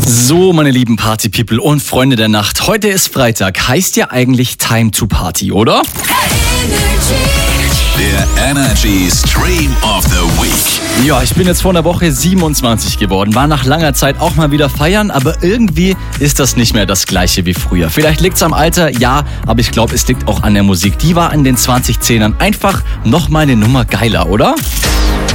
So, meine lieben Party-People und Freunde der Nacht. Heute ist Freitag. Heißt ja eigentlich Time to Party, oder? Der Energy Stream of the Week. Ja, ich bin jetzt vor einer Woche 27 geworden. War nach langer Zeit auch mal wieder feiern, aber irgendwie ist das nicht mehr das Gleiche wie früher. Vielleicht liegt's am Alter, ja, aber ich glaube, es liegt auch an der Musik. Die war in den 2010ern einfach noch mal eine Nummer geiler, oder?